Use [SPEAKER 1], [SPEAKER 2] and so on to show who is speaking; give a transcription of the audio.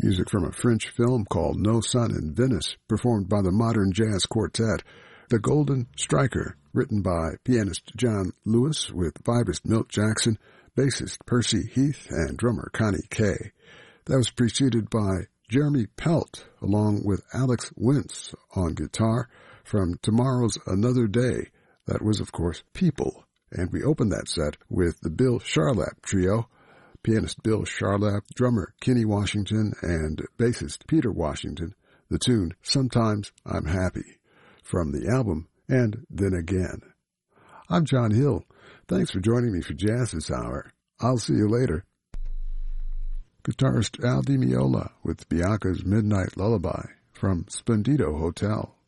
[SPEAKER 1] Music from a French film called No Sun in Venice, performed by the Modern Jazz Quartet. The Golden Striker, written by pianist John Lewis with vibist Milt Jackson, bassist Percy Heath, and drummer Connie Kay. That was preceded by Jeremy Pelt, along with Alex Wentz on guitar, from Tomorrow's Another Day. That was, of course, People. And we opened that set with the Bill Charlap Trio, pianist Bill Charlap, drummer Kenny Washington, and bassist Peter Washington. The tune, Sometimes I'm Happy, from the album And Then Again. I'm John Hill. Thanks for joining me for Jazz this hour. I'll see you later. Guitarist Al Di Meola with Bianca's Midnight Lullaby from Splendido Hotel.